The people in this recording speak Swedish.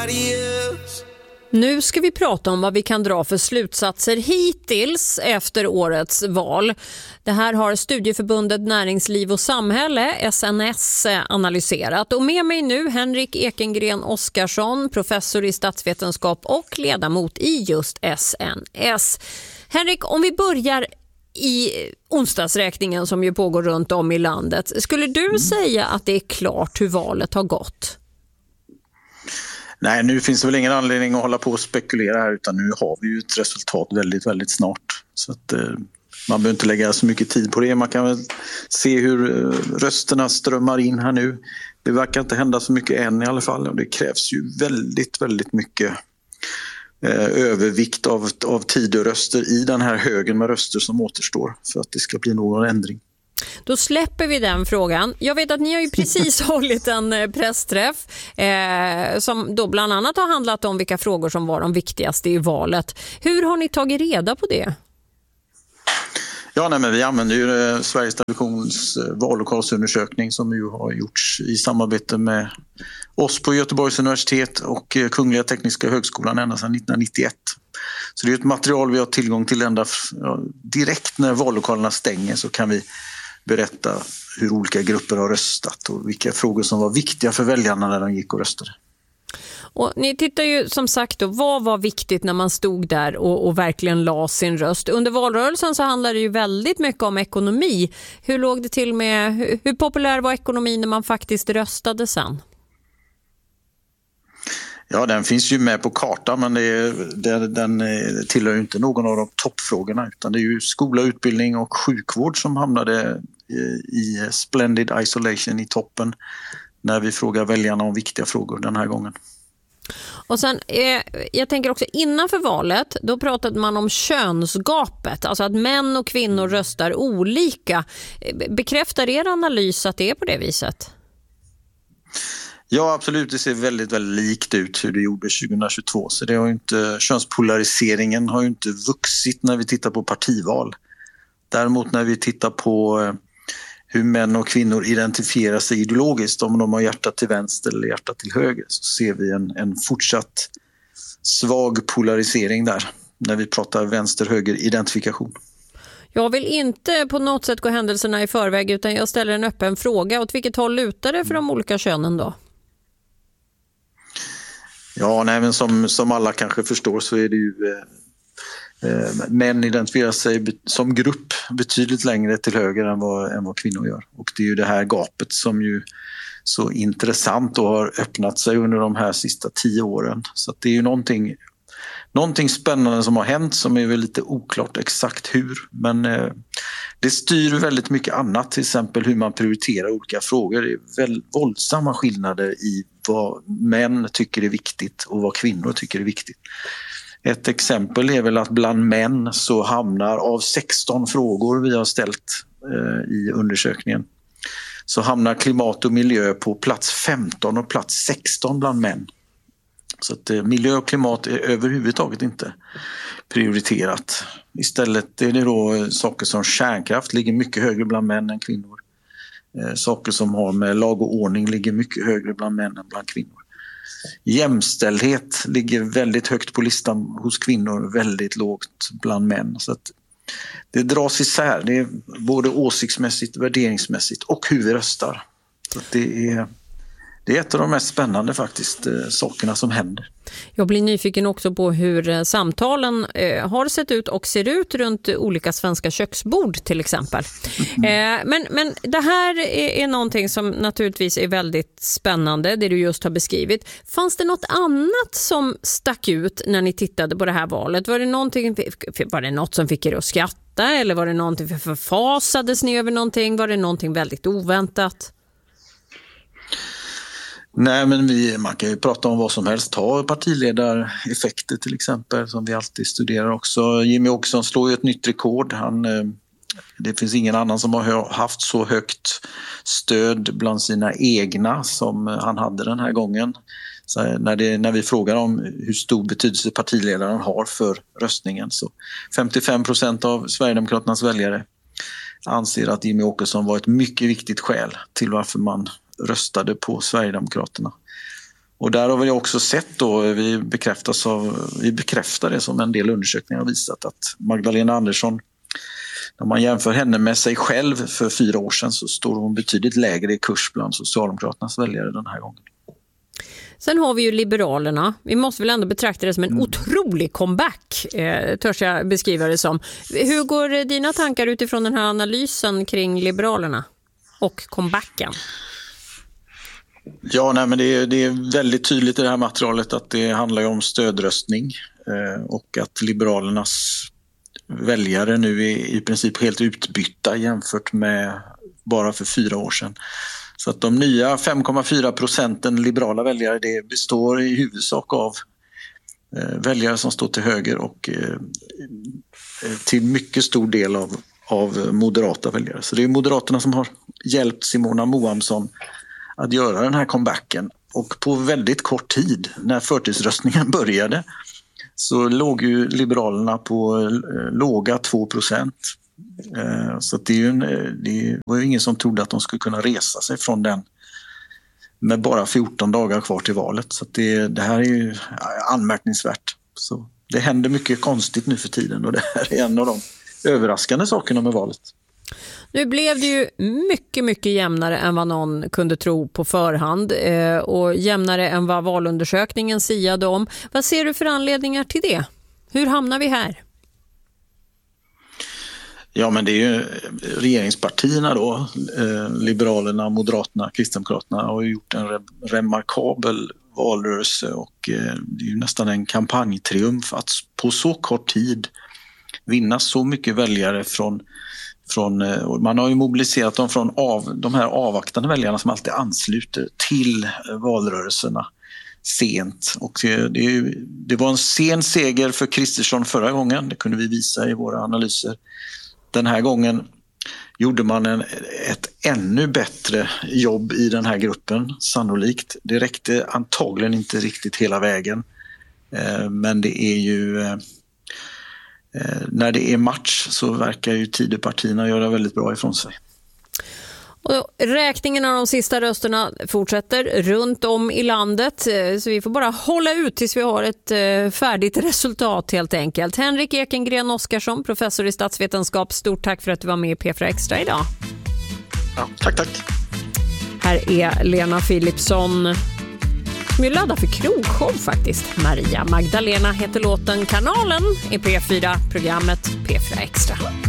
Nu ska vi prata om vad vi kan dra för slutsatser hittills efter årets val. Det här har Studieförbundet Näringsliv och Samhälle, SNS, analyserat. Och med mig nu Henrik Ekengren Oskarsson, professor i statsvetenskap och ledamot i just SNS. Henrik, om vi börjar i onsdagsräkningen som ju pågår runt om i landet. Skulle du säga att det är klart hur valet har gått? Nej, nu finns det väl ingen anledning att hålla på och spekulera här, utan nu har vi ju ett resultat väldigt, väldigt snart. Så att man behöver inte lägga så mycket tid på det. Man kan väl se hur rösterna strömmar in här nu. Det verkar inte hända så mycket än i alla fall, och det krävs ju väldigt, väldigt mycket övervikt av Tidöröster i den här högen med röster som återstår för att det ska bli någon ändring. Då släpper vi den frågan. Jag vet att ni har ju precis hållit en pressträff som då bland annat har handlat om vilka frågor som var de viktigaste i valet. Hur har ni tagit reda på det? Ja, men vi använder ju Sveriges Televisions vallokalsundersökning som ju har gjorts i samarbete med oss på Göteborgs universitet och Kungliga Tekniska högskolan ända sedan 1991. Så det är ett material vi har tillgång till ända direkt när vallokalerna stänger, så kan vi berätta hur olika grupper har röstat och vilka frågor som var viktiga för väljarna när de gick och röstade. Och ni tittar ju som sagt då, vad var viktigt när man stod där och verkligen la sin röst? Under valrörelsen så handlade det ju väldigt mycket om ekonomi. Hur låg det till med, hur populär var ekonomin när man faktiskt röstade sen? Ja, den finns ju med på kartan, men den tillhör ju inte någon av de toppfrågorna, utan det är ju skola, utbildning och sjukvård som hamnade i splendid isolation i toppen när vi frågar väljarna om viktiga frågor den här gången. Och sen, jag tänker också innanför valet, då pratade man om könsgapet, alltså att män och kvinnor röstar olika. Bekräftar er analys att det är på det viset? Ja, absolut. Det ser väldigt, väldigt likt ut hur det gjorde 2022. Så det har ju inte, könspolariseringen har ju inte vuxit när vi tittar på partival. Däremot när vi tittar på hur män och kvinnor identifierar sig ideologiskt, om de har hjärtat till vänster eller hjärtat till höger, så ser vi en fortsatt svag polarisering där när vi pratar vänster-höger-identifikation. Jag vill inte på något sätt gå händelserna i förväg, utan jag ställer en öppen fråga. Åt vilket håll lutar det för de olika könen då? Ja, nej, men som alla kanske förstår så är det ju män identifierar sig som grupp betydligt längre till höger än vad kvinnor gör. Och det är ju det här gapet som ju så intressant och har öppnat sig under de här sista 10 åren. Så att det är ju någonting spännande som har hänt, som är väl lite oklart exakt hur. Men det styr väldigt mycket annat, till exempel hur man prioriterar olika frågor. Det är väldigt våldsamma skillnader i vad män tycker är viktigt och vad kvinnor tycker är viktigt. Ett exempel är väl att bland män så hamnar av 16 frågor vi har ställt i undersökningen, så hamnar klimat och miljö på plats 15 och plats 16 bland män. Så att miljö och klimat är överhuvudtaget inte prioriterat. Istället är det då saker som kärnkraft ligger mycket högre bland män än kvinnor. Saker som har med lag och ordning ligger mycket högre bland män än bland kvinnor. Jämställdhet ligger väldigt högt på listan hos kvinnor, väldigt lågt bland män. Så att det dras isär, det är både åsiktsmässigt, värderingsmässigt och hur vi röstar. Så att det är ett av de mest spännande faktiskt sakerna som händer. Jag blir nyfiken också på hur samtalen har sett ut och ser ut runt olika svenska köksbord till exempel. Men det här är någonting som naturligtvis är väldigt spännande, det du just har beskrivit. Fanns det något annat som stack ut när ni tittade på det här valet? Var det något som fick er att skratta, eller var det någonting förfasades ni över någonting? Var det någonting väldigt oväntat? Nej, men man kan ju prata om vad som helst. Ta partiledareffekter till exempel, som vi alltid studerar också. Jimmy Åkesson slår ju ett nytt rekord. Det finns ingen annan som har haft så högt stöd bland sina egna som han hade den här gången. Så när vi frågar om hur stor betydelse partiledaren har för röstningen, så 55% av Sverigedemokraternas väljare anser att Jimmy Åkesson var ett mycket viktigt skäl till varför man röstade på Sverigedemokraterna. Och där har vi också sett då, vi bekräftar det som en del undersökningar har visat, att Magdalena Andersson, när man jämför henne med sig själv för 4 år sedan, så står hon betydligt lägre i kurs bland Socialdemokraternas väljare den här gången. Sen har vi ju Liberalerna. Vi måste väl ändå betrakta det som en otrolig comeback, törs jag beskriva det som. Hur går dina tankar utifrån den här analysen kring Liberalerna och comebacken? Ja, men det är väldigt tydligt i det här materialet att det handlar om stödröstning och att Liberalernas väljare nu är i princip helt utbytta jämfört med bara för 4 år sedan. Så att de nya 5,4% liberala väljare, det består i huvudsak av väljare som står till höger och till mycket stor del av moderata väljare. Så det är Moderaterna som har hjälpt Simona Moamsson att göra den här comebacken. Och på väldigt kort tid, när förtidsröstningen började, så låg ju Liberalerna på låga 2%. Så att det var ju ingen som trodde att de skulle kunna resa sig från den med bara 14 dagar kvar till valet. Så att det här är ju anmärkningsvärt. Så det händer mycket konstigt nu för tiden, och det här är en av de överraskande sakerna med valet. Nu blev det ju mycket, mycket jämnare än vad någon kunde tro på förhand och jämnare än vad valundersökningen siade om. Vad ser du för anledningar till det? Hur hamnar vi här? Ja, men det är ju regeringspartierna då, Liberalerna, Moderaterna, Kristdemokraterna har gjort en remarkabel valrörelse, och det är ju nästan en kampanjtriumf att på så kort tid vinna så mycket väljare från man har ju mobiliserat dem från de här avvaktande väljarna som alltid ansluter till valrörelserna sent. Och det var en sen seger för Kristersson förra gången, det kunde vi visa i våra analyser. Den här gången gjorde man ett ännu bättre jobb i den här gruppen, sannolikt. Det räckte antagligen inte riktigt hela vägen, men det är ju... När det är match så verkar ju Tidöpartierna göra väldigt bra ifrån sig. Och räkningen av de sista rösterna fortsätter runt om i landet, så vi får bara hålla ut tills vi har ett färdigt resultat helt enkelt. Henrik Ekengren Oskarsson, professor i statsvetenskap, stort tack för att du var med i P4 Extra idag. Ja, tack. Här är Lena Philipsson som är laddad för krogshow faktiskt. Maria Magdalena heter låten, kanalen är P4, programmet P4 Extra.